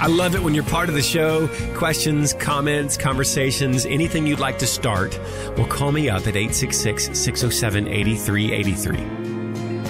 I love it when you're part of the show. Questions, comments, conversations, anything you'd like to start. Well, call me up at 866-607-8383.